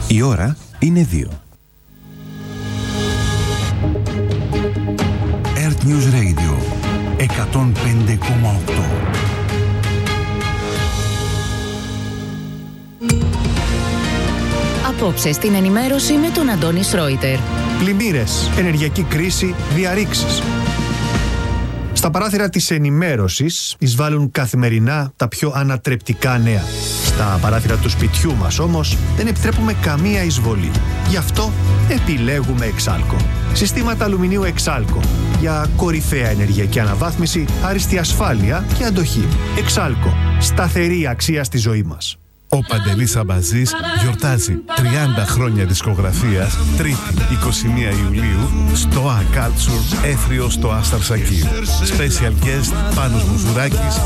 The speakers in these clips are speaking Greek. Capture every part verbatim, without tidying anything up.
Η ώρα είναι δύο. Earth News Radio εκατόν πέντε κόμμα οκτώ. Απόψε στην ενημέρωση με τον Αντώνη Σρόιτερ. Πλημμύρες, ενεργειακή κρίση, διαρρήξεις. Στα παράθυρα της ενημέρωσης εισβάλλουν καθημερινά τα πιο ανατρεπτικά νέα. Στα παράθυρα του σπιτιού μας όμως δεν επιτρέπουμε καμία εισβολή. Γι' αυτό επιλέγουμε Εξάλκο. Συστήματα αλουμινίου Εξάλκο για κορυφαία ενεργειακή αναβάθμιση, άριστη ασφάλεια και αντοχή. Εξάλκο. Σταθερή αξία στη ζωή μας. Ο Παντελής Αμπαζής γιορτάζει τριάντα χρόνια δισκογραφίας, Τρίτη είκοσι μία Ιουλίου στο A Culture, Έθριο στο Άσταρ Σακί. Special guest Πάνος Μουζουράκης,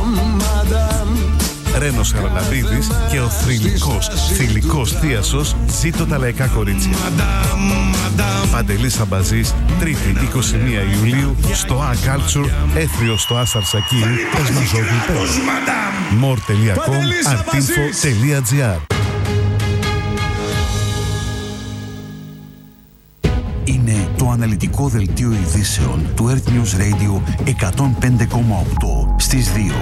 Ρένος Χαραλαμπίδης και ο θρυλικός, θηλυκός θίασος Ζήτω τα λαϊκά κορίτσια. Παντελής Αμπαζής, Τρίτη είκοσι μία Ιουλίου στο A Culture, Έθριο στο Άσταρ Σακί, Εσμαζόγλου. more τελεία com, artinfo τελεία gr. Είναι το αναλυτικό δελτίο ειδήσεων του Earth News Radio εκατόν πέντε κόμμα οκτώ στις δύο.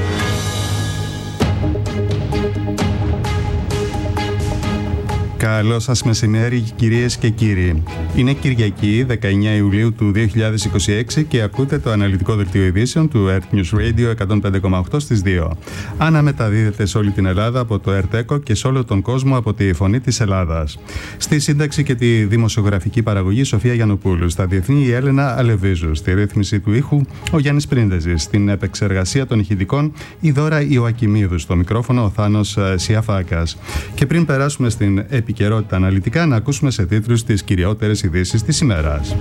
Καλό σας μεσημέρι, κυρίες και κύριοι. Είναι Κυριακή, δεκαεννέα Ιουλίου του δύο χιλιάδες είκοσι έξι και ακούτε το αναλυτικό δελτίο ειδήσεων του Earth News Radio εκατόν πέντε κόμμα οκτώ στις δύο. Αναμεταδίδεται σε όλη την Ελλάδα από το Earth και σε όλο τον κόσμο από τη Φωνή της Ελλάδας. Στη σύνταξη και τη δημοσιογραφική παραγωγή Σοφία Γιαννοπούλου. Στα διεθνή η Έλενα Αλεβίζου. Στη ρύθμιση του ήχου ο Γιάννης Πρίντεζης. Στην επεξεργασία των ηχητικών η Δώρα Ιωακιμίδου. Στο μικρόφωνο ο Θάνος Σιαφάκας. Και πριν περάσουμε στην επικαιρότητα αναλυτικά, να ακούσουμε σε τίτλους τις κυριότερες ειδήσεις της ημέρας.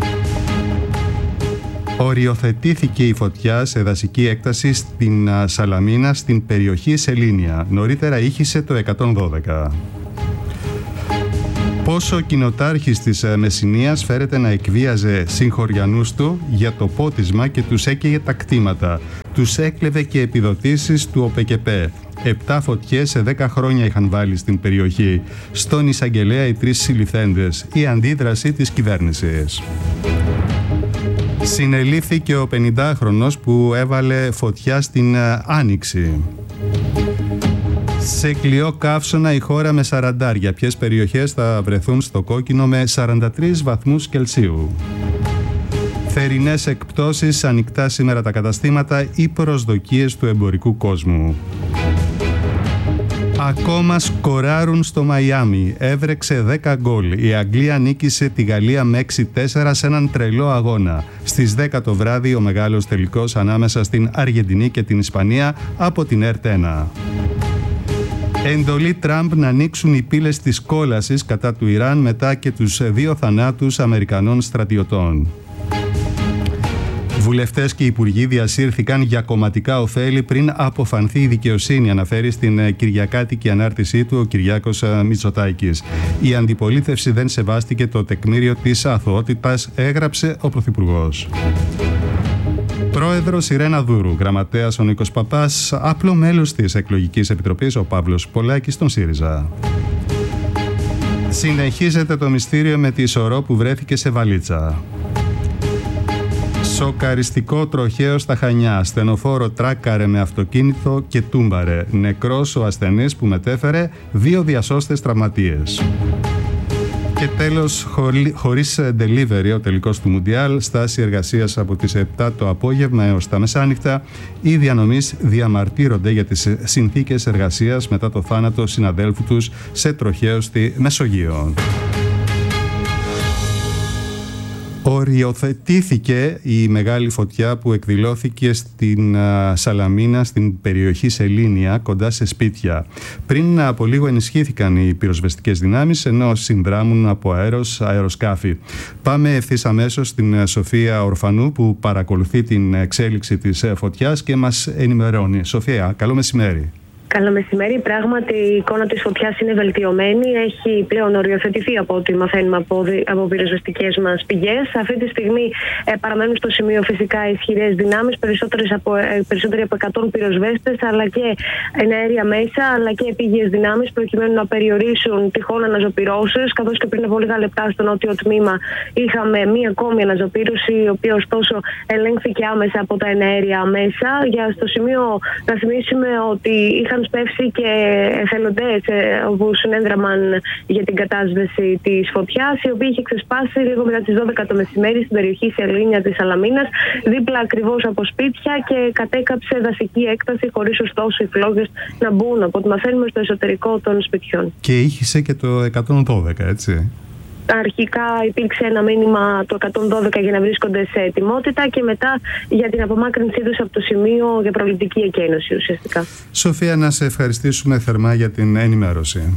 Οριοθετήθηκε η φωτιά σε δασική έκταση στην Σαλαμίνα, στην περιοχή Σελήνια. Νωρίτερα ήχησε το εκατόν δώδεκα. Πόσο ο κοινοτάρχης της Μεσσηνίας φέρεται να εκβίαζε συγχωριανούς του για το πότισμα και τους έκαιγε τα κτήματα. Τους έκλεβε και επιδοτήσεις του ΟΠΕΚΕΠΕ. Επτά φωτιές σε δέκα χρόνια είχαν βάλει στην περιοχή. Στον εισαγγελέα οι τρεις συλληφθέντες. Η αντίδραση της κυβέρνησης. Συνελήφθηκε ο πενηντάχρονος που έβαλε φωτιά στην Άνοιξη. Σε κλειό καύσωνα η χώρα με σαραντάρια. Ποιες περιοχές θα βρεθούν στο κόκκινο με σαράντα τρεις βαθμούς Κελσίου. Θερινές εκπτώσεις, ανοιχτά σήμερα τα καταστήματα, οι προσδοκίες του εμπορικού κόσμου. Ακόμα σκοράρουν στο Μαϊάμι. Έβρεξε δέκα γκολ. Η Αγγλία νίκησε τη Γαλλία με έξι τέσσερα σε έναν τρελό αγώνα. Στις δέκα το βράδυ ο μεγάλος τελικός ανάμεσα στην Αργεντινή και την Ισπανία από την Ερτ ένα. Εντολή Τραμπ να ανοίξουν οι πύλες της κόλασης κατά του Ιράν μετά και τους δύο θανάτους Αμερικανών στρατιωτών. Βουλευτές και υπουργοί διασύρθηκαν για κομματικά ωφέλη πριν αποφανθεί η δικαιοσύνη, αναφέρει στην κυριακάτικη ανάρτησή του ο Κυριάκος Μητσοτάκης. Η αντιπολίτευση δεν σεβάστηκε το τεκμήριο της αθωότητας, έγραψε ο Πρωθυπουργός. Πρόεδρος Ιρένα Δούρου, γραμματέας ο Νίκος Παπάς, απλό μέλος της εκλογικής επιτροπής ο Παύλος Πολάκης στον ΣΥΡΙΖΑ. Συνεχίζεται το μυστήριο με τη σωρό που βρέθηκε σε βαλίτσα. Σοκαριστικό τροχαίο στα Χανιά. Στενοφόρο τράκαρε με αυτοκίνητο και τούμπαρε. Νεκρός ο ασθενής που μετέφερε, δύο διασώστες τραυματίες. Και τέλος, χωρί, χωρίς delivery, ο τελικός του Μουντιάλ, στάση εργασίας από τις επτά το απόγευμα έως τα μεσάνυχτα. Οι διανομείς διαμαρτύρονται για τις συνθήκες εργασίας μετά το θάνατο συναδέλφου τους σε τροχαίο στη Μεσογείο. Οριοθετήθηκε η μεγάλη φωτιά που εκδηλώθηκε στην α, Σαλαμίνα, στην περιοχή Σελήνια, κοντά σε σπίτια. Πριν από λίγο ενισχύθηκαν οι πυροσβεστικές δυνάμεις, ενώ συνδράμουν από αέρος αεροσκάφη. Πάμε ευθύς αμέσως στην Σοφία Ορφανού, που παρακολουθεί την εξέλιξη της φωτιάς και μας ενημερώνει. Σοφία, καλό μεσημέρι. Καλό μεσημέρι. Πράγματι, η εικόνα της φωτιάς είναι βελτιωμένη. Έχει πλέον οριοθετηθεί από ό,τι μαθαίνουμε από, από πυροσβεστικές μας πηγές. Αυτή τη στιγμή ε, παραμένουν στο σημείο φυσικά ισχυρές δυνάμεις, περισσότερες από, ε, περισσότεροι από εκατό πυροσβέστες, αλλά και εναέρια μέσα, αλλά και επίγειες δυνάμεις, προκειμένου να περιορίσουν τυχόν αναζωπυρώσεις. Καθώς και πριν από λίγα λεπτά στο νότιο τμήμα είχαμε μία ακόμη αναζωπήρωση, η οποία ωστόσο ελέγχθηκε άμεσα από τα εναέρια μέσα. Για στο σημείο να θυμίσουμε ότι είχαν σπεύσει και εθελοντές που συνέδραμαν για την κατάσβεση της φωτιάς, η οποία είχε ξεσπάσει λίγο μετά τις δώδεκα το μεσημέρι στην περιοχή Σελήνια της Σαλαμίνας, δίπλα ακριβώς από σπίτια, και κατέκαψε δασική έκταση, χωρίς ωστόσο οι φλόγες να μπουν, από ό,τι μαθαίνουμε, στο εσωτερικό των σπιτιών. Και ήχησε και το εκατόν δώδεκα, έτσι. Αρχικά υπήρξε ένα μήνυμα το εκατόν δώδεκα για να βρίσκονται σε ετοιμότητα, και μετά για την απομάκρυνσή τους από το σημείο για προληπτική εκένωση ουσιαστικά. Σοφία, να σε ευχαριστήσουμε θερμά για την ενημέρωση.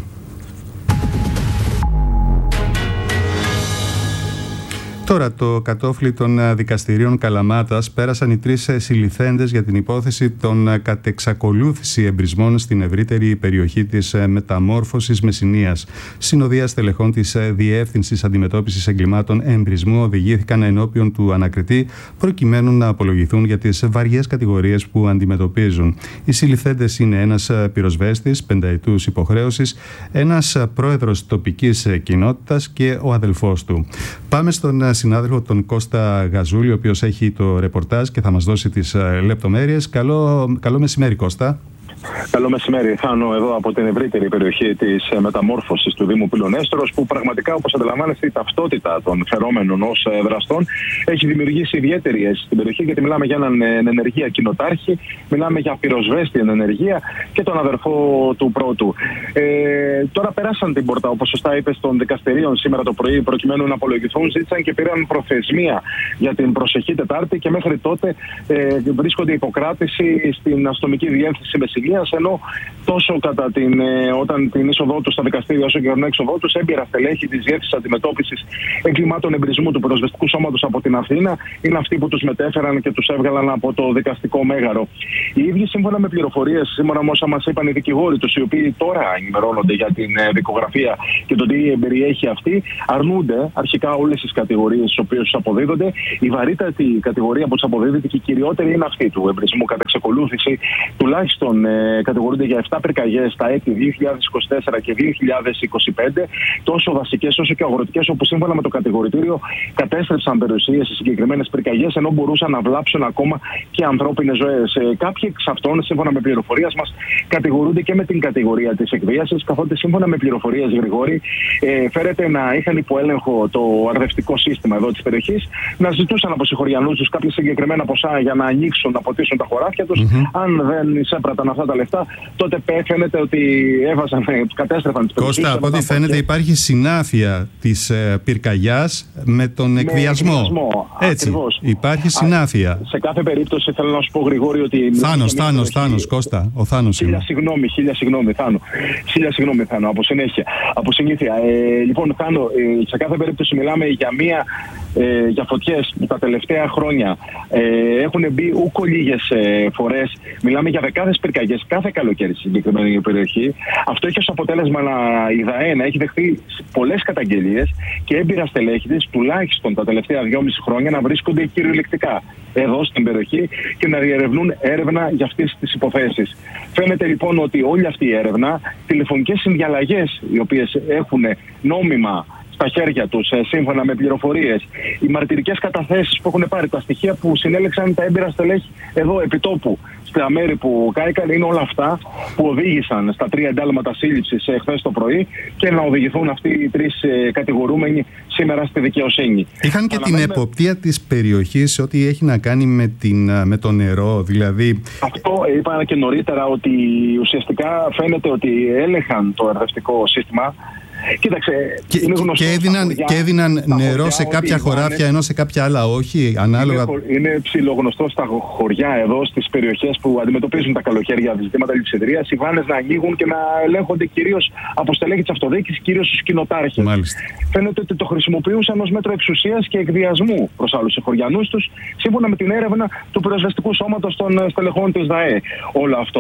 Τώρα, το κατόφλι των δικαστηρίων Καλαμάτας πέρασαν οι τρεις συλληφθέντες για την υπόθεση των κατεξακολούθηση εμπρισμών στην ευρύτερη περιοχή της Μεταμόρφωσης Μεσσηνίας. Συνοδεία στελεχών της Διεύθυνσης Αντιμετώπισης Εγκλημάτων Εμπρισμού οδηγήθηκαν ενώπιον του ανακριτή, προκειμένου να απολογηθούν για τις βαριές κατηγορίες που αντιμετωπίζουν. Οι συλληφθέντες είναι ένας πυροσβέστης πενταετούς υποχρέωσης, ένας πρόεδρος τοπικής κοινότητας και ο αδελφός του. Πάμε στον συνάδελφο τον Κώστα Γαζούλη, ο οποίος έχει το ρεπορτάζ και θα μας δώσει τις λεπτομέρειες. Καλό, καλό μεσημέρι, Κώστα. Καλό μεσημέρι, Θάνο, εδώ από την ευρύτερη περιοχή της Μεταμόρφωσης του Δήμου Πυλονέστρος, που πραγματικά, όπως αντιλαμβάνεστε, η ταυτότητα των φερόμενων ως δραστών έχει δημιουργήσει ιδιαίτερη αίσθηση στην περιοχή, γιατί μιλάμε για έναν ενεργεία κοινοτάρχη, μιλάμε για πυροσβέστη εν ενεργεία και τον αδερφό του πρώτου. Ε, τώρα περάσαν την πόρτα, όπως σωστά είπες, των δικαστηρίων σήμερα το πρωί, προκειμένου να απολογηθούν. Ζήτησαν και πήραν προθεσμία για την προσεχή Τετάρτη, και μέχρι τότε ε, βρίσκονται υποκράτηση στην αστυνομική διεύθυνση Μεσσηνίας. Ενώ τόσο κατά την, ε, όταν την είσοδό του στα δικαστήρια, όσο και κατά την έξοδό του, έμπειρα στελέχη της Διεύθυνσης Αντιμετώπισης Εγκλημάτων Εμπρισμού του Πυροσβεστικού Σώματος από την Αθήνα είναι αυτοί που τους μετέφεραν και τους έβγαλαν από το δικαστικό μέγαρο. Οι ίδιοι, σύμφωνα με πληροφορίες, σύμφωνα με όσα μας είπαν οι δικηγόροι τους, οι οποίοι τώρα ενημερώνονται για την ε, δικογραφία και το τι περιέχει αυτή, αρνούνται αρχικά όλες τις κατηγορίες τις οποίες τους αποδίδονται. Η βαρύτατη κατηγορία που τους αποδίδεται και η κυριότερη είναι αυτή του εμπρισμού κατά εξακολούθηση. Τουλάχιστον ε, κατηγορούνται για επτά πυρκαγιές στα έτη δύο χιλιάδες είκοσι τέσσερα και δύο χιλιάδες είκοσι πέντε, τόσο βασικές όσο και αγροτικές, όπου σύμφωνα με το κατηγορητήριο κατέστρεψαν περιουσίες σε συγκεκριμένες πυρκαγιές, ενώ μπορούσαν να βλάψουν ακόμα και ανθρώπινες ζωές. Ε, κάποιοι εξ αυτών, σύμφωνα με πληροφορίες μας, κατηγορούνται και με την κατηγορία της εκβίασης, καθότι σύμφωνα με πληροφορίες, Γρηγόρη, ε, φέρεται να είχαν υποέλεγχο το αρδευτικό σύστημα εδώ της περιοχής, να ζητούσαν από συγχωριανούς τους κάποια συγκεκριμένα ποσά για να ανοίξουν, να ποτίσουν τα χωράφια τους. Mm-hmm. Αν δεν εισέπραταν αυτά τα λεφτά, τότε φαίνεται ότι έβαζαν, κατέστρεφαν τις περιοχές. Κώστα, από ό,τι φαίνεται υπάρχει συνάφεια της ε, πυρκαγιάς με τον εκβιασμό. εκβιασμό. Έτσι, ακριβώς. Υπάρχει συνάφεια. Α, σε κάθε περίπτωση θέλω να σου πω, Γρηγόρη, ότι... Θάνος, Θάνος, Θάνος, Κώστα, ο Θάνος χίλια είναι. Συγγνώμη, χίλια συγγνώμη, Θάνο. Χίλια συγγνώμη, Θάνο, από συνέχεια. Από συνήθεια. Ε, λοιπόν, Θάνο, ε, σε κάθε περίπτωση μιλάμε για μία... Ε, για φωτιές που τα τελευταία χρόνια ε, έχουν μπει ούκο λίγες ε, φορές. Μιλάμε για δεκάδες πυρκαγιές κάθε καλοκαίρι στη συγκεκριμένη περιοχή. Αυτό έχει ως αποτέλεσμα να, η ΔΑΕ να έχει δεχθεί πολλές καταγγελίες και έμπειρα στελέχη της, τουλάχιστον τα τελευταία δυόμιση χρόνια, να βρίσκονται κυριολεκτικά εδώ στην περιοχή και να διερευνούν έρευνα για αυτές τις υποθέσεις. Φαίνεται λοιπόν ότι όλη αυτή η έρευνα, τηλεφωνικές συνδιαλλαγές οι οποίες έχουν νόμιμα στα χέρια τους, σύμφωνα με πληροφορίες, οι μαρτυρικές καταθέσεις που έχουν πάρει, τα στοιχεία που συνέλεξαν τα έμπειρα στελέχη εδώ επιτόπου, στα μέρη που κάηκαν, είναι όλα αυτά που οδήγησαν στα τρία εντάλματα σύλληψης χθες το πρωί και να οδηγηθούν αυτοί οι τρεις κατηγορούμενοι σήμερα στη δικαιοσύνη. Είχαν και Αναμένουμε... την εποπτεία της περιοχής, ό,τι έχει να κάνει με, την, με το νερό, δηλαδή... Αυτό είπα και νωρίτερα, ότι ουσιαστικά φαίνεται ότι έλεγχαν το ερδευτικό σύστημα. Κοίταξε, και, είναι γνωστό, και έδιναν, χωριά, και έδιναν νερό χωριά, σε κάποια χωράφια είναι, ενώ σε κάποια άλλα όχι, ανάλογα. Είναι, είναι ψιλογνωστό στα χωριά εδώ, στις περιοχές που αντιμετωπίζουν τα καλοκαίρια ζητήματα λειψιδρίας, οι βάνες να ανοίγουν και να ελέγχονται κυρίως από στελέχη της αυτοδιοίκησης, κυρίως στους κοινοτάρχες. Φαίνεται ότι το χρησιμοποιούσαν ως μέτρο εξουσίας και εκβιασμού προς άλλους χωριανούς τους, σύμφωνα με την έρευνα του πυροσβεστικού σώματος των στελεχών της ΔΑΕ. Όλο αυτό.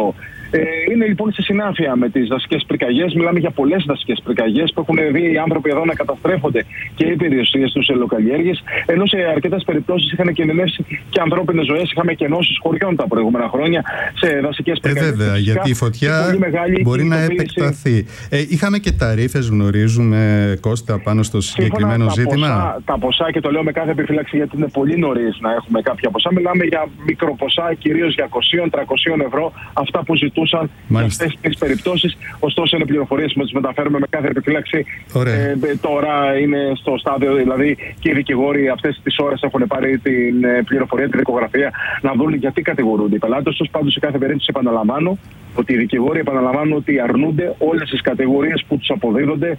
Ε, είναι λοιπόν σε συνάφεια με τις δασικές πυρκαγιές. Μιλάμε για πολλές δασικές πυρκαγιές που έχουν δει οι άνθρωποι εδώ να καταστρέφονται και οι περιουσίες τους σε λοκαλλιέργειες, ενώ σε αρκετές περιπτώσεις είχαν κινδυνεύσει και ανθρώπινες ζωές. Είχαμε και ενώσεις χωριών τα προηγούμενα χρόνια σε δασικές πυρκαγιές. Ε, βέβαια, γιατί η φωτιά μπορεί να επεκταθεί. Ε, είχαμε και ταρίφες, γνωρίζουμε, Κώστα, πάνω στο συγκεκριμένο Σύμφωνα ζήτημα. Τα ποσά, τα ποσά, και το λέω με κάθε επιφύλαξη γιατί είναι πολύ νωρίς να έχουμε κάποια ποσά. Μιλάμε για μικροποσά, κυρίως για είκοσι με τριακόσια ευρώ, αυτά που ζητούσαν για αυτές τις περιπτώσεις. Ωστόσο, είναι πληροφορίες που τις μεταφέρουμε με κάθε επιφύλαξη. Ε, τώρα είναι στο στάδιο, δηλαδή και οι δικηγόροι αυτές τις ώρες έχουν πάρει την ε, πληροφορία, τη δικογραφία, να δουν γιατί κατηγορούνται οι πελάτες τους. Πάντως, σε κάθε περίπτωση, επαναλαμβάνω ότι οι δικηγόροι επαναλαμβάνουν ότι αρνούνται όλες τις κατηγορίες που τους αποδίδονται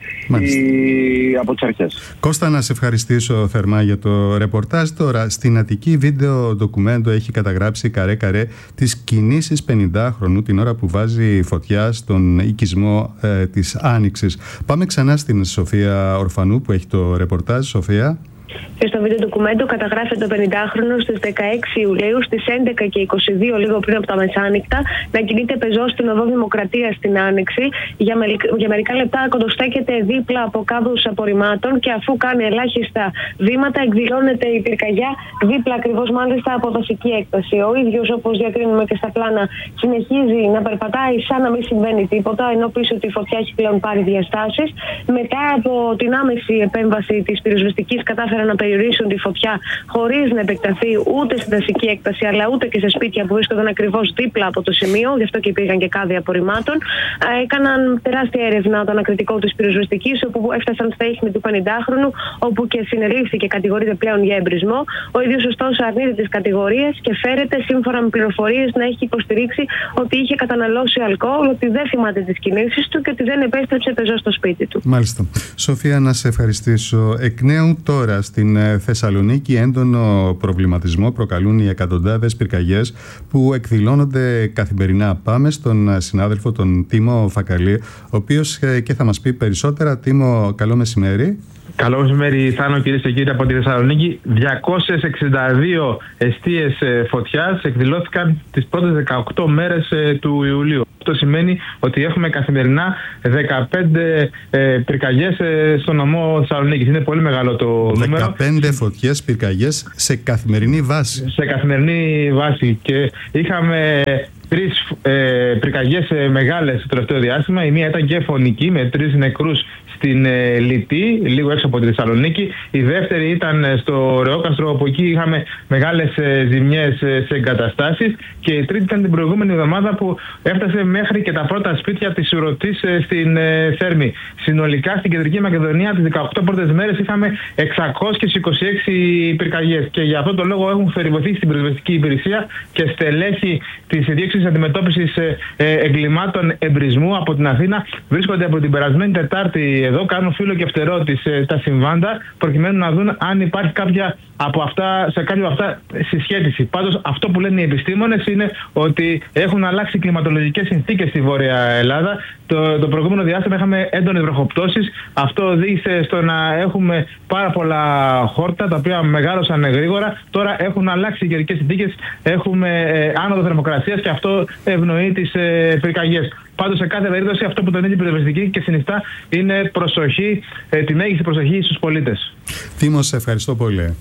οι... από τις αρχές. Κώστα, να σε ευχαριστήσω θερμά για το ρεπορτάζ. Τώρα, στην Αττική, βίντεο ντοκουμέντο έχει καταγράψει καρέ-καρέ τις κινήσεις πενηντάχρονου την ώρα που βάζει φωτιά στον οικισμό ε, της Άνοιξης. Πάμε ξανά στην Σοφία Ορφανού που έχει το ρεπορτάζ. Σοφία. Και στο βίντεο ντοκουμέντο καταγράφεται ο πενηντάχρονος στις δεκαέξι Ιουλίου στις έντεκα και είκοσι δύο, λίγο πριν από τα μεσάνυχτα, να κινείται πεζός στην οδό Δημοκρατίας στην Άνοιξη. Για, με, για μερικά λεπτά κοντοστέκεται δίπλα από κάδους απορριμμάτων και αφού κάνει ελάχιστα βήματα εκδηλώνεται η πυρκαγιά δίπλα ακριβώς μάλιστα από δασική έκταση. Ο ίδιος, όπως διακρίνουμε και στα πλάνα, συνεχίζει να περπατάει σαν να μην συμβαίνει τίποτα, ενώ πίσω τη φωτιά έχει πλέον πάρει διαστάσεις. Μετά από την άμεση επέμβαση της πυροσβεστικής κατάφεραν να περιορίσουν τη φωτιά χωρίς να επεκταθεί ούτε στη δασική έκταση αλλά ούτε και σε σπίτια που βρίσκονταν ακριβώς δίπλα από το σημείο, γι' αυτό και υπήρχαν και κάδοι απορριμμάτων. Έκαναν τεράστια έρευνα το ανακριτικό της πυροσβεστικής, όπου έφτασαν στα ίχνη του πενηντάχρονου, όπου και συνελήφθη και κατηγορείται πλέον για εμπρισμό. Ο ίδιος ωστόσο αρνείται τις κατηγορίες και φέρεται, σύμφωνα με πληροφορίες, να έχει υποστηρίξει ότι είχε καταναλώσει αλκοόλ, ότι δεν θυμάται τις κινήσεις του και ότι δεν επέστρεψε πεζό στο σπίτι του. Μάλιστα. Σοφία, να σε ευχαριστήσω εκ νέου. Τώρα στην Θεσσαλονίκη έντονο προβληματισμό προκαλούν οι εκατοντάδες πυρκαγιές που εκδηλώνονται καθημερινά. Πάμε στον συνάδελφο τον Τίμο Φακαλή, ο οποίος και θα μας πει περισσότερα. Τίμο, καλό μεσημέρι. Καλό μεσημέρι, Θάνο, κυρίες και κύριοι, από τη Θεσσαλονίκη. διακόσιες εξήντα δύο εστίες φωτιάς εκδηλώθηκαν τις πρώτες δεκαοκτώ μέρες του Ιουλίου. Αυτό σημαίνει ότι έχουμε καθημερινά δεκαπέντε ε, πυρκαγιές ε, στο νομό Θεσσαλονίκης. Είναι πολύ μεγάλο το νούμερο. δεκαπέντε φωτιές, πυρκαγιές σε καθημερινή βάση. Σε καθημερινή βάση. Και είχαμε τρεις ε, πυρκαγιές ε, μεγάλες το τελευταίο διάστημα. Η μία ήταν και φωνική με τρεις νεκρούς στην ε, Λιτή, λίγο έξω από τη Θεσσαλονίκη. Η δεύτερη ήταν στο Ρεόκαστρο, όπου εκεί είχαμε μεγάλες ε, ζημιές ε, σε εγκαταστάσεις. Και η τρίτη ήταν την προηγούμενη εβδομάδα που έφτασε μέχρι και τα πρώτα σπίτια της Ουρωτής ε, στην ε, Θέρμη. Συνολικά στην Κεντρική Μακεδονία τις δεκαοκτώ πρώτες μέρες είχαμε εξακόσιες είκοσι έξι πυρκαγιές. Και για αυτόν τον λόγο έχουν θορυβωθεί στην πυροσβεστική υπηρεσία και στελέχη της Διεύθυνσης Αντιμετώπισης ε, ε, Εγκλημάτων Εμπρισμού από την Αθήνα βρίσκονται από την περασμένη Τετάρτη εδώ, κάνουν φύλλο και φτερό της ε, τα συμβάντα, προκειμένου να δουν αν υπάρχει κάποια από αυτά, σε κάποια από αυτά συσχέτιση. Πάντως, αυτό που λένε οι επιστήμονες είναι ότι έχουν αλλάξει κλιματολογικές συνθήκες στη Βόρεια Ελλάδα. Το, το προηγούμενο διάστημα είχαμε έντονες βροχοπτώσεις. Αυτό οδήγησε στο να έχουμε πάρα πολλά χόρτα, τα οποία μεγάλωσαν γρήγορα. Τώρα έχουν αλλάξει οι καιρικές συνθήκες, έχουμε ε, άνοδο θερμοκρασίας και αυτό ευνοεί τις ε, πυρκαγιές. Πάντως, σε κάθε περίπτωση, αυτό που τονίζει η πυροσβεστική και συνιστά είναι προσοχή, ε, τη μέγιστη προσοχή στους πολίτες. Τίμο, σε ευχαριστώ πολύ.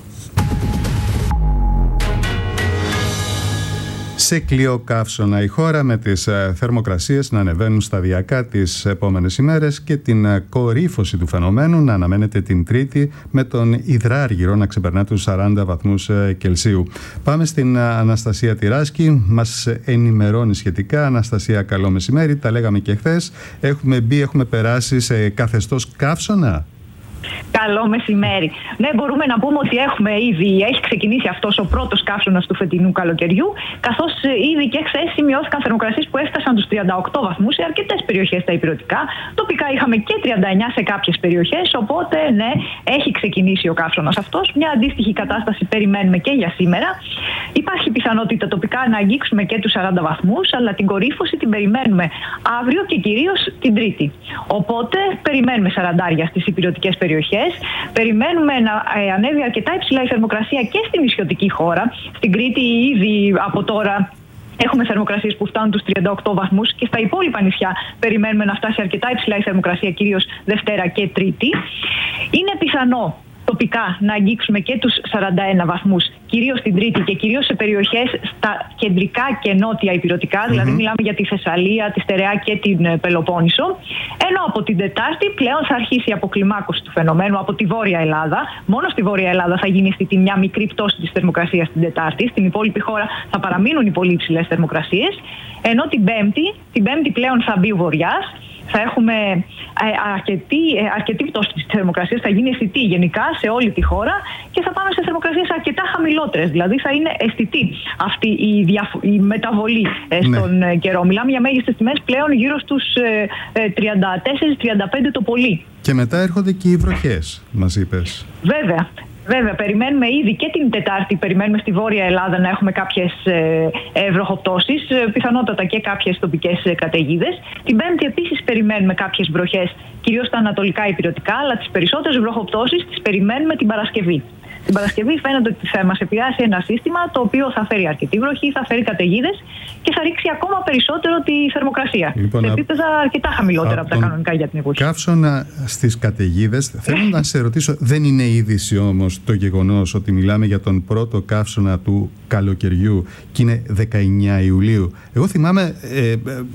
Σε κλειοκαύσωνα η χώρα, με τις θερμοκρασίες να ανεβαίνουν σταδιακά τις επόμενες ημέρες και την κορύφωση του φαινομένου να αναμένεται την Τρίτη, με τον υδράργυρο να ξεπερνά τους σαράντα βαθμούς Κελσίου. Πάμε στην Αναστασία Τυράσκη, μας ενημερώνει σχετικά. Αναστασία, καλό μεσημέρι. Τα λέγαμε και χθες. Έχουμε μπει, έχουμε περάσει σε καθεστώς καύσωνα. Καλό μεσημέρι. Ναι, μπορούμε να πούμε ότι έχουμε ήδη, έχει ξεκινήσει αυτός ο πρώτος καύσωνας του φετινού καλοκαιριού, καθώς ήδη και χθες σημειώθηκαν θερμοκρασίες που έφτασαν τους τριάντα οκτώ βαθμούς σε αρκετές περιοχές στα ηπειρωτικά. Τοπικά είχαμε και τριάντα εννιά σε κάποιες περιοχές, οπότε ναι, έχει ξεκινήσει ο καύσωνας αυτός. Μια αντίστοιχη κατάσταση περιμένουμε και για σήμερα. Υπάρχει πιθανότητα τοπικά να αγγίξουμε και τους σαράντα βαθμούς, αλλά την κορύφωση την περιμένουμε αύριο και κυρίως την Τρίτη. Οπότε περιμένουμε σαραντάρια στις ηπειρωτικές περιοχές. Περιμένουμε να ε, ανέβει αρκετά υψηλά η θερμοκρασία και στη νησιωτική χώρα. Στην Κρήτη ήδη από τώρα Έχουμε θερμοκρασίες που φτάνουν τους τριάντα οκτώ βαθμούς και στα υπόλοιπα νησιά περιμένουμε να φτάσει αρκετά υψηλά η θερμοκρασία, κυρίως Δευτέρα και Τρίτη. Είναι πιθανό τοπικά να αγγίξουμε και τους σαράντα ένα βαθμούς, κυρίως στην Τρίτη και κυρίως σε περιοχές στα κεντρικά και νότια ηπειρωτικά, mm-hmm. δηλαδή μιλάμε για τη Θεσσαλία, τη Στερεά και την Πελοπόννησο. Ενώ από την Τετάρτη πλέον θα αρχίσει η αποκλιμάκωση του φαινομένου από τη Βόρεια Ελλάδα. Μόνο στη Βόρεια Ελλάδα θα γίνει αισθητή μια μικρή πτώση της θερμοκρασίας την Τετάρτη. Στην υπόλοιπη χώρα θα παραμείνουν οι πολύ υψηλές θερμοκρασίες. Ενώ την Πέμπτη, την Πέμπτη πλέον θα μπει ο Βορειάς. Θα έχουμε αρκετή, αρκετή πτώση της θερμοκρασίας, θα γίνει αισθητή γενικά σε όλη τη χώρα και θα πάμε σε θερμοκρασίες αρκετά χαμηλότερες. Δηλαδή θα είναι αισθητή αυτή η, διαφο- η μεταβολή στον ναι. καιρό. Μιλάμε για μέγιστες τιμές πλέον γύρω στους τριάντα τέσσερα τριάντα πέντε το πολύ. Και μετά έρχονται και οι βροχές, μας είπες. Βέβαια. Βέβαια, περιμένουμε ήδη και την Τετάρτη, περιμένουμε στη Βόρεια Ελλάδα να έχουμε κάποιες ε, ε, βροχοπτώσεις, ε, πιθανότατα και κάποιες τοπικές ε, καταιγίδες. Την Πέμπτη επίσης περιμένουμε κάποιες βροχές, κυρίως στα ανατολικά ηπειρωτικά, αλλά τις περισσότερες βροχοπτώσεις τις περιμένουμε την Παρασκευή. Την Παρασκευή φαίνεται ότι θα μας επηρεάσει ένα σύστημα το οποίο θα φέρει αρκετή βροχή, θα φέρει καταιγίδες και θα ρίξει ακόμα περισσότερο τη θερμοκρασία. Λοιπόν, σε επίπεδα αρκετά χαμηλότερα από τα κανονικά για την εποχή. Καύσωνα στις καταιγίδες, θέλω να σε ρωτήσω, δεν είναι είδηση όμως το γεγονός ότι μιλάμε για τον πρώτο καύσωνα του καλοκαιριού και είναι δεκαεννέα Ιουλίου. Εγώ θυμάμαι ε, ε,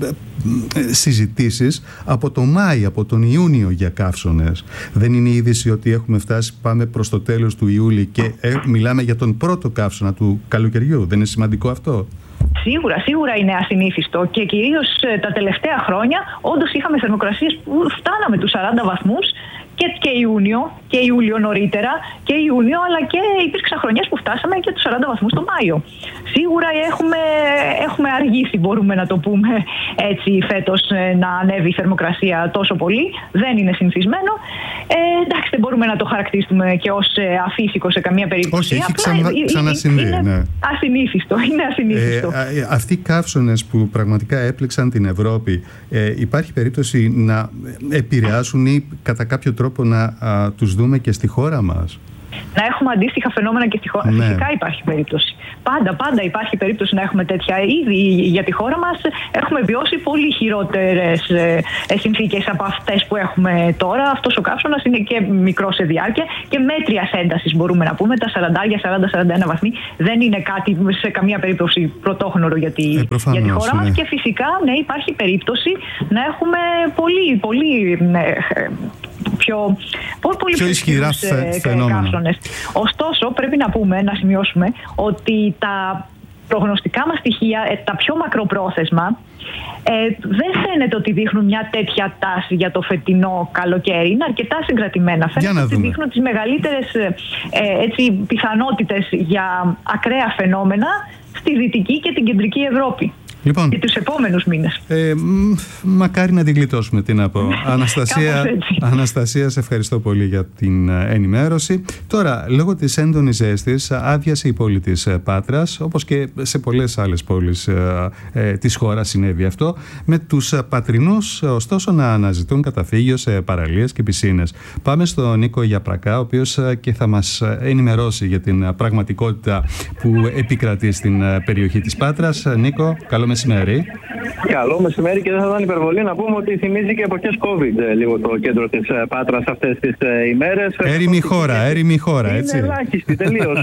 ε, συζητήσεις από το Μάη, από τον Ιούνιο για καύσωνες. Δεν είναι είδηση ότι έχουμε φτάσει, πάμε προς το τέλος του Ιούλη και ε, μιλάμε για τον πρώτο καύσωνα του καλοκαιριού. Δεν είναι σημαντικό αυτό? Σίγουρα, σίγουρα είναι ασυνήθιστο και κυρίως τα τελευταία χρόνια όντως είχαμε θερμοκρασίες που φτάναμε τους σαράντα βαθμούς και, και Ιούνιο και Ιούλιο νωρίτερα και Ιούνιο, αλλά και υπήρξαν χρονιές που φτάσαμε και τους σαράντα βαθμούς το Μάιο. Σίγουρα έχουμε, έχουμε αργήσει, μπορούμε να το πούμε έτσι, φέτος να ανέβει η θερμοκρασία τόσο πολύ. Δεν είναι συνηθισμένο. Ε, εντάξει, δεν μπορούμε να το χαρακτηρίσουμε και ως αφύσικο σε καμία περίπτωση. Όχι, έχει ξανα, ξανασυμβεί. Είναι ναι. ασυνήθιστο. Είναι ασυνήθιστο. Ε, αυτοί οι καύσωνες που πραγματικά έπληξαν την Ευρώπη, ε, υπάρχει περίπτωση να επηρεάσουν ή κατά κάποιο τρόπο να α, τους δούμε και στη χώρα μας? Να έχουμε αντίστοιχα φαινόμενα και στη χώρα. Ναι. Φυσικά υπάρχει περίπτωση. Πάντα, πάντα υπάρχει περίπτωση να έχουμε τέτοια. Ήδη για τη χώρα μας έχουμε βιώσει πολύ χειρότερες ε, συνθήκες από αυτές που έχουμε τώρα. Αυτός ο καύσωνας είναι και μικρό σε διάρκεια και μέτριας έντασης, μπορούμε να πούμε. Τα σαράντα σαράντα σαράντα ένα βαθμοί δεν είναι κάτι σε καμία περίπτωση πρωτόχωρο για τη, ε, προφανώς, για τη χώρα ναι. μας. Και φυσικά ναι, υπάρχει περίπτωση να έχουμε πολύ, πολύ. Ε, πιο, πολύ πιο ισχυρά καύσωνες. Ωστόσο, πρέπει να πούμε, να σημειώσουμε ότι τα προγνωστικά μας στοιχεία, τα πιο μακροπρόθεσμα, ε, δεν φαίνεται ότι δείχνουν μια τέτοια τάση για το φετινό καλοκαίρι. Είναι αρκετά συγκρατημένα. Φαίνεται ότι δείχνουν τις μεγαλύτερες ε, έτσι, πιθανότητες για ακραία φαινόμενα στη Δυτική και την Κεντρική Ευρώπη. Λοιπόν, και τους επόμενους μήνες. Ε, μ, μακάρι να την γλιτώσουμε, τι να πω. Αναστασία, Αναστασία, σε ευχαριστώ πολύ για την ενημέρωση. Τώρα, λόγω της έντονης ζέστης, άδειασε η πόλη της Πάτρας, όπως και σε πολλές άλλες πόλεις ε, ε, της χώρας συνέβη αυτό, με τους πατρινούς ωστόσο να αναζητούν καταφύγιο σε παραλίες και πισίνες. Πάμε στον Νίκο Γιαπρακά, ο οποίος και θα μας ενημερώσει για την πραγματικότητα που επικρατεί στην περιοχή της Πάτρας. Νίκο, καλό μεσημέρι. Καλό μεσημέρι, και δεν θα ήταν υπερβολή να πούμε ότι θυμίζει και εποχές COVID λίγο το κέντρο της Πάτρας αυτές τις ημέρες. Έρημη χώρα, έρημη χώρα, έτσι. Είναι ελάχιστη, τελείως.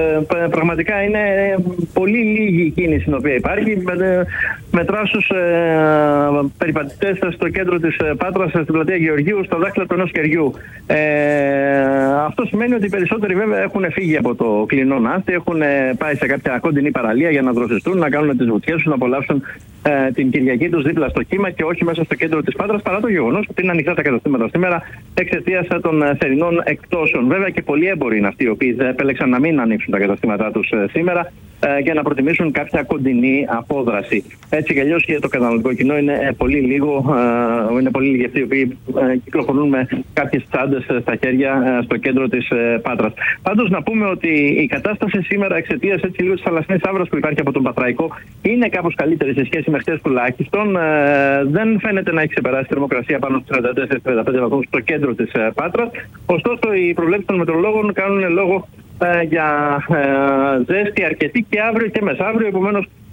ε, πραγματικά είναι πολύ λίγη η κίνηση την οποία υπάρχει. Μετράς τους ε, περιπατητές στο κέντρο της Πάτρας, στην πλατεία Γεωργίου, στο δάχτυλο του ενός κεριού. Ε, αυτό σημαίνει ότι οι περισσότεροι βέβαια έχουν φύγει από το κλεινό να'στι, έχουν πάει σε κάποια κοντινή παραλία για να δροσιστούν, να κάνουν τις βουτιές τους, να απολαύσουν ε, την Κυριακή τους δίπλα στο κύμα και όχι μέσα στο κέντρο της Πάτρας, παρά το γεγονός ότι είναι ανοιχτά τα καταστήματα σήμερα εξαιτίας των θερινών εκτόσεων. Βέβαια και πολλοί έμποροι είναι αυτοί οι οποίοι επέλεξαν να μην ανοίξουν τα καταστήματά τους ε, σήμερα ε, και να προτιμήσουν κάποια κοντινή απόδραση. Έτσι κι αλλιώς και το καταναλωτικό κοινό είναι ε, πολύ λίγο, ε, είναι πολύ λίγοι αυτοί οι οποίοι ε, κυκλοφορούν με κάποιες τσάντες ε, στα χέρια ε, στο κέντρο της ε, Πάτρας. Πάντως να πούμε ότι η κατάσταση σήμερα εξαιτίας έτσι λίγο της θαλασσινής άβρας που υπάρχει από τον Πατραϊκό είναι κάπως καλύτερη σε σχέση με χτες τουλάχιστον. Ε, δεν φαίνεται να έχει ξεπεράσει η θερμοκρασία πάνω στους τριάντα τέσσερα τριάντα πέντε βαθμούς στο κέντρο της ε, Πάτρας. Ωστόσο, οι προβλέψεις των μετρολόγων κάνουν λόγο ε, για ε, ζέστη αρκετή και αύριο και μεσαύριο. Επομένως,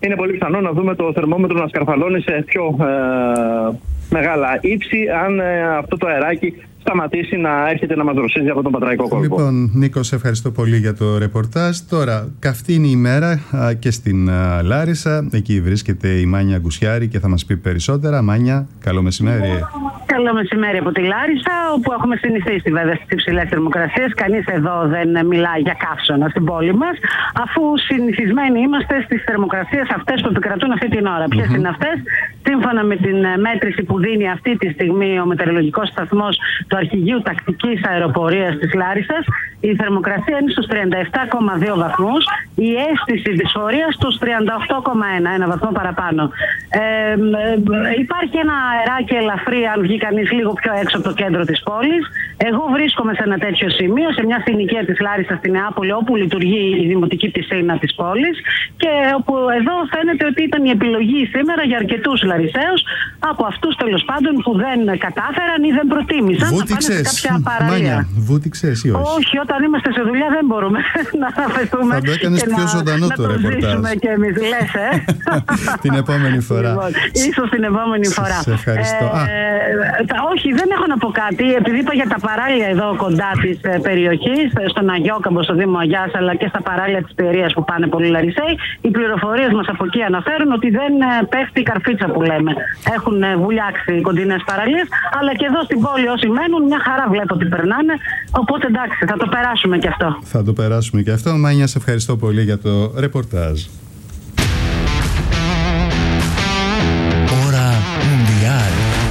είναι πολύ πιθανό να δούμε το θερμόμετρο να σκαρφαλώνει σε πιο ε, μεγάλα ύψη, αν ε, αυτό το αεράκι σταματήσει να έρχεται να μας δροσίζει από τον Πατραϊκό κόλπο. Λοιπόν, Νίκο, σε ευχαριστώ πολύ για το ρεπορτάζ. Τώρα, καυτή είναι η ημέρα α, και στην α, Λάρισα. Εκεί βρίσκεται η Μάνια Γκουσιάρη και θα μας πει περισσότερα. Μάνια, καλό μεσημέρι. Καλό μεσημέρι από τη Λάρισα, όπου έχουμε συνηθίσει βέβαια στις υψηλές θερμοκρασίες. Κανείς εδώ δεν μιλάει για καύσωνα στην πόλη μας, αφού συνηθισμένοι είμαστε στις θερμοκρασίες αυτές που επικρατούν αυτή την ώρα. Mm-hmm. Ποιες είναι αυτές? Σύμφωνα με την μέτρηση που δίνει αυτή τη στιγμή ο μετεωρολογικός σταθμός του Αρχηγείου Τακτικής Αεροπορίας της Λάρισσας, η θερμοκρασία είναι στους τριάντα επτά κόμμα δύο βαθμούς, η αίσθηση δυσφορίας στους τριάντα οκτώ κόμμα ένα, ένα βαθμό παραπάνω. Ε, ε, υπάρχει ένα αεράκι ελαφρύ αν βγει κανείς λίγο πιο έξω από το κέντρο της πόλης. Εγώ βρίσκομαι σε ένα τέτοιο σημείο, σε μια συνοικία της Λάρισσας στη Νεάπολη, όπου λειτουργεί η δημοτική πισίνα της πόλης και όπου εδώ φαίνεται ότι ήταν η επιλογή σήμερα για αρκετούς Λαρισαίους, από αυτούς τέλος πάντων που δεν κατάφεραν ή δεν προτίμησαν να πάνε σε κάποια παραλία. Μάνια, βούτυξες ή όχι? Όχι, όταν είμαστε σε δουλειά δεν μπορούμε να αφαιθούμε. Θα το έκανες πιο ζωντανό το ρεπορτάζ. Και εμείς, λες, ε? Την επόμενη φορά. Λοιπόν, ίσως την επόμενη φορά. Σε ευχαριστώ. Ε, τα, όχι, δεν έχω να πω κάτι, επειδή είπα για τα παράλια εδώ κοντά της ε, περιοχής, στον Αγιόκαμπο, στο Δήμο Αγιάς, αλλά και στα παράλια της Πιερίας που πάνε πολλοί Λαρισαίοι. Οι πληροφορίες μας από εκεί αναφέρουν ότι δεν ε, πέφτει η καρφίτσα που λέμε. Έχουν ε, βουλιάξει οι κοντινές παραλίες, αλλά και εδώ στην πόλη όσοι μένουν, μια χαρά βλέπω ότι περνάνε. Οπότε εντάξει, θα το περάσουμε και αυτό. Θα το περάσουμε και αυτό. Μάνια, σε ευχαριστώ πολύ για το ρεπορτάζ. Ώρα Μουντιάλ.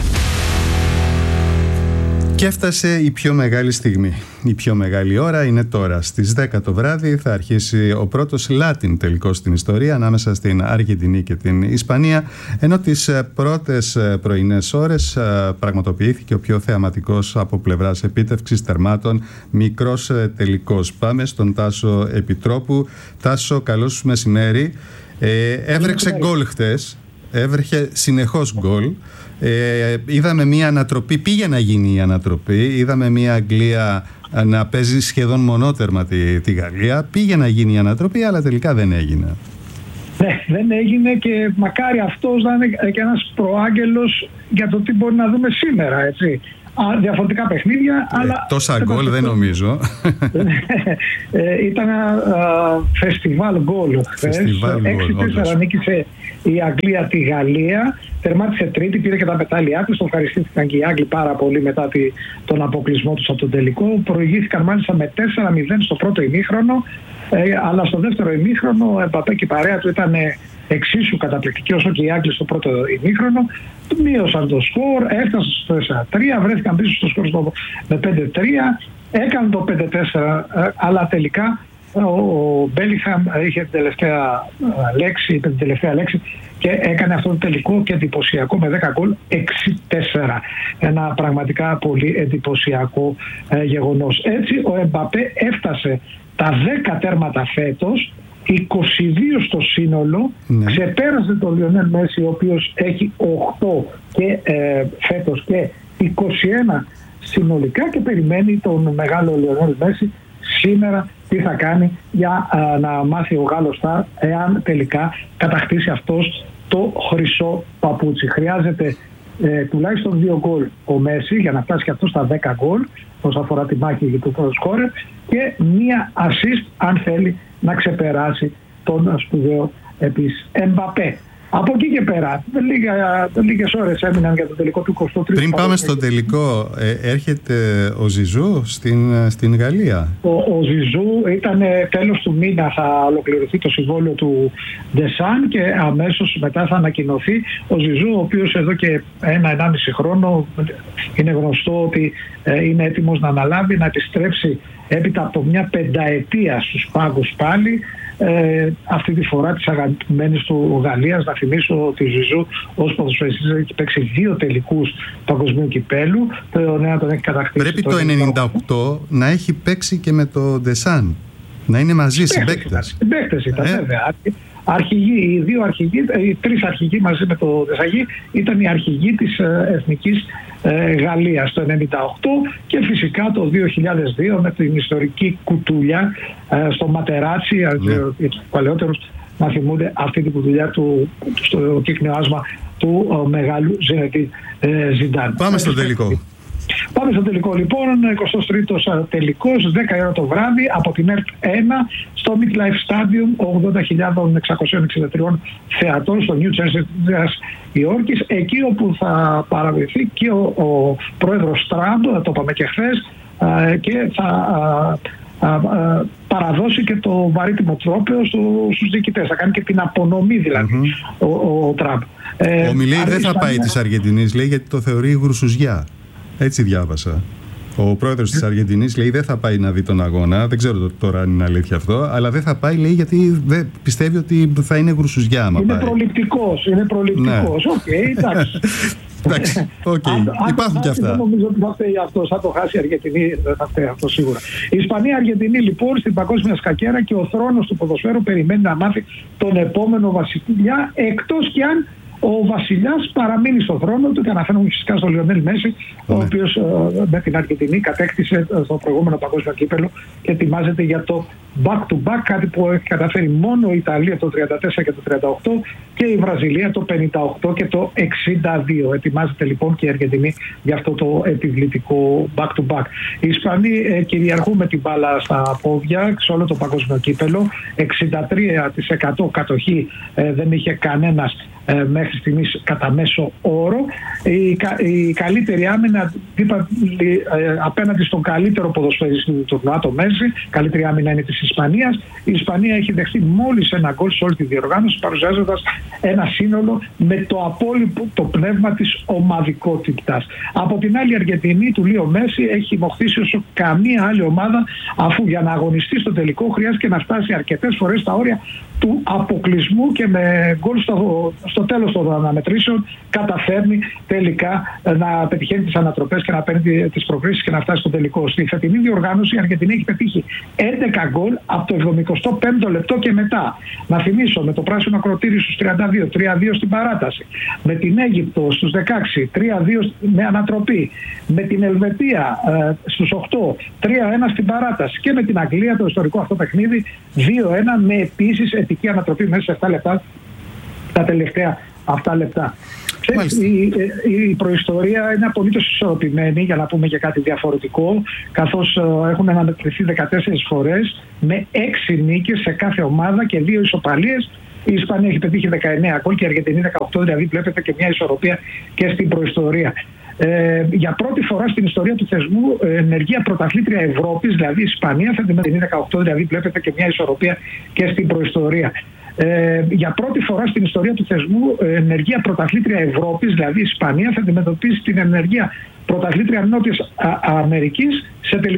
Και έφτασε η πιο μεγάλη στιγμή. Η πιο μεγάλη ώρα είναι τώρα. Στις δέκα το βράδυ θα αρχίσει ο πρώτος Latin τελικός στην ιστορία ανάμεσα στην Αργεντινή και την Ισπανία, ενώ τις πρώτες πρωινές ώρες πραγματοποιήθηκε ο πιο θεαματικός από πλευράς επίτευξης τερμάτων μικρός τελικός. Πάμε στον Τάσο Επιτρόπου. Τάσο, καλό σου μεσημέρι. Ε, έβρεξε γκολ χτες. Έβρεχε συνεχώς γκολ. Ε, είδαμε μια ανατροπή, πήγε να γίνει η ανατροπή. Είδαμε μια Αγγλία να παίζει σχεδόν μονότερμα τη, τη Γαλλία. Πήγε να γίνει η ανατροπή, αλλά τελικά δεν έγινε. Ναι, δεν έγινε και μακάρι αυτός να είναι και ένας προάγγελος για το τι μπορεί να δούμε σήμερα, έτσι. Α, διαφορετικά παιχνίδια, ε, αλλά... Τόσα γκολ δεν νομίζω. ε, ήταν ένα φεστιβάλ γκολ χθες. έξι τέσσερα νίκησε η Αγγλία τη Γαλλία. Τερμάτισε τρίτη, πήρε και τα μετάλλια της. Το ευχαριστήθηκαν και οι Άγγλοι πάρα πολύ μετά τη, τον αποκλεισμό τους από τον τελικό. Προηγήθηκαν μάλιστα με τέσσερα μηδέν στο πρώτο ημίχρονο. Ε, αλλά στο δεύτερο ημίχρονο ο Εμπαπέ και η παρέα του ήταν εξίσου καταπληκτική όσο και οι Άγγλοι στο πρώτο ημίχρονο. Μείωσαν το σκορ, έφτασαν στο τέσσερα τρία, βρέθηκαν πίσω στο σκορ με πέντε τρία, έκαναν το πέντε τέσσερα, αλλά τελικά ο Μπέλιγχαμ είχε την τελευταία λέξη, την τελευταία λέξη και έκανε αυτό το τελικό και εντυπωσιακό με δέκα γκολ, έξι τέσσερα. Ένα πραγματικά πολύ εντυπωσιακό ε, γεγονός. Έτσι ο Εμπαπέ έφτασε τα δέκα τέρματα φέτος, είκοσι δύο στο σύνολο, ναι. Ξεπέρασε τον Λιονέλ Μέση, ο οποίος έχει οκτώ και ε, φέτος και είκοσι ένα συνολικά, και περιμένει τον μεγάλο Λιονέλ Μέση σήμερα τι θα κάνει για α, να μάθει ο Γάλλος Σταρ εάν τελικά κατακτήσει αυτός το χρυσό παπούτσι. Χρειάζεται ε, τουλάχιστον δύο γκολ ο Μέση για να φτάσει και αυτό στα δέκα γκολ όσον αφορά τη μάχη του πρώτου σκόρερ, και μία assist αν θέλει να ξεπεράσει τον σπουδαίο επίσης Εμπαπέ. Από εκεί και πέρα, λίγα, λίγες ώρες έμειναν για το τελικό του εικοστού τρίτου. Πριν πάμε στο τελικό, ε, έρχεται ο Ζιζού στην, στην Γαλλία. Ο, ο Ζιζού ήταν τέλος του μήνα, θα ολοκληρωθεί το συμβόλαιο του Ντεσάν και αμέσως μετά θα ανακοινωθεί. Ο Ζιζού, ο οποίος εδώ και ένα-ενάμιση χρόνο είναι γνωστό ότι ε, είναι έτοιμος να αναλάβει, να επιστρέψει έπειτα από μια πενταετία στους πάγκους πάλι. Ε, αυτή τη φορά της αγαπημένης του Γαλλίας. Να θυμίσω ότι ο Ζιζού ως ποδοσφαιριστής έχει παίξει δύο τελικούς παγκοσμίου κυπέλου. Το νέο τον έχει κατακτήσει. Πρέπει το, το ενενήντα οκτώ να έχει παίξει και με το Ντεσάν. Να είναι μαζί συμπαίκτες. Συμπαίκτες ήταν, ε. βέβαια. Αρχηγοί, οι δύο αρχηγοί, οι τρεις αρχηγοί μαζί με το Ντεσαγί ήταν οι αρχηγοί της εθνικής ε, Γαλλίας το ενενήντα οκτώ, και φυσικά το δύο χιλιάδες δύο με την ιστορική κουτούλια ε, στο Ματεράτσι, yeah. ε, παλαιότερος να θυμούνται αυτή την δουλειά του, στο κύκνιο άσμα του ο, μεγάλου Ζινεδίν ε, Ζιντάν. Πάμε στο τελικό. Πάμε στο τελικό λοιπόν, εικοστός τρίτος τελικός, δέκα η ώρα το βράδυ, από την ΕΡΤ ένα στο Midlife Stadium, ογδόντα χιλιάδες εξακόσια εξήντα τρία θεατών στο New Jersey της Υόρκης, εκεί όπου θα παραβρεθεί και ο, ο πρόεδρος Τραμπ, το είπαμε και χθες, και θα α, α, α, παραδώσει και το βαρύτιμο τρόπαιο στους διοικητές. Θα κάνει και την απονομή δηλαδή mm-hmm. ο, ο Τραμπ. Ε, ο Μιλέη δεν θα πάει της Αργεντινής, λέει, γιατί το θεωρεί γρουσουζιά. Έτσι διάβασα. Ο πρόεδρος της Αργεντινής λέει δεν θα πάει να δει τον αγώνα. Δεν ξέρω τώρα αν είναι αλήθεια αυτό, αλλά δεν θα πάει, λέει, γιατί δεν πιστεύει ότι θα είναι γρουσουζιά. Είναι προληπτικός. Είναι προληπτικός. Οκ, okay, εντάξει. Εντάξει, okay. Υπάρχουν και αυτά. Δεν νομίζω ότι θα φταίει αυτό. Θα το χάσει η Αργεντινή, δεν θα φταίει αυτό σίγουρα. Η Ισπανία-Αργεντινή λοιπόν στην παγκόσμια σκακέρα, και ο θρόνος του ποδοσφαίρου περιμένει να μάθει τον επόμενο βασιλιά, εκτός κι αν ο βασιλιάς παραμείνει στον θρόνο του, και αναφέρομαι φυσικά στο Λιονέλ Μέση, ο οποίος με την Αργεντινή κατέκτησε στο προηγούμενο παγκόσμιο κύπελλο και ετοιμάζεται για το back-to-back, κάτι που έχει καταφέρει μόνο η Ιταλία το τριάντα τέσσερα και το τριάντα οκτώ και η Βραζιλία το πενήντα οκτώ και το εξήντα δύο. Ετοιμάζεται λοιπόν και η Αργεντινή για αυτό το επιβλητικό back-to-back. Οι Ισπανοί ε, κυριαρχούν με την μπάλα στα πόδια σε όλο το παγκόσμιο κύπελλο. εξήντα τρία τοις εκατό κατοχή ε, δεν είχε κανένας ε, μέχρι στιγμής κατά μέσο όρο. Η, η καλύτερη άμυνα είπα, ε, απέναντι στον καλύτερο ποδοσφαιριστή του τουρνουά, το Μέση, καλύτερη άμυνα είναι της Ισπανίας. Η Ισπανία έχει δεχτεί μόλις ένα γκολ σε όλη τη διοργάνωση, παρουσιάζοντας ένα σύνολο με το απόλυτο πνεύμα της ομαδικότητας. Από την άλλη, η Αργεντινή του Λίο Μέση έχει μοχθήσει όσο καμία άλλη ομάδα, αφού για να αγωνιστεί στο τελικό χρειάζεται να φτάσει αρκετές φορές στα όρια του αποκλεισμού, και με γκολ στο, στο τέλος των αναμετρήσεων καταφέρνει τελικά να πετυχαίνει τις ανατροπές και να παίρνει τις προκρίσεις και να φτάσει στο τελικό. Στη φετινή διοργάνωση η Αργεντινή έχει πετύχει έντεκα γκολ από το εβδομηκοστό πέμπτο λεπτό και μετά. Να θυμίσω, με το πράσινο ακροτήρι στους τριάντα δύο, τρία δύο στην παράταση. Με την Αίγυπτο στους δεκαέξι, τρία δύο με ανατροπή. Με την Ελβετία ε, στους οκτώ, τρία ένα στην παράταση. Και με την Αγγλία το ιστορικό αυτό παιχνίδι δύο ένα με επίσης ετική ανατροπή μέσα σε επτά λεπτά, τα τελευταία αυτά λεπτά. Η, η προϊστορία είναι απολύτως ισορροπημένη, για να πούμε και κάτι διαφορετικό, καθώς uh, έχουν αναμετρηθεί δεκατέσσερις φορές με έξι νίκες σε κάθε ομάδα και δύο ισοπαλίες. Η Ισπανία έχει πετύχει δεκαεννέα γκολ και η Αργεντινή δεκαοκτώ, δηλαδή βλέπετε και μια ισορροπία και στην προϊστορία. Ε, για πρώτη φορά στην ιστορία του θεσμού, ενεργεία πρωταθλήτρια Ευρώπης, δηλαδή η Ισπανία, θα αντιμετωπίσει δεκαοκτώ, δηλαδή βλέπετε και μια ισορροπία και στην προϊστορία. Ε, για πρώτη φορά στην ιστορία του θεσμού, ενεργεία πρωταθλήτρια Ευρώπης, δηλαδή η Ισπανία, θα αντιμετωπίσει την ενεργεία πρωταθλήτρια Νότιας Αμερικής σε τελικό.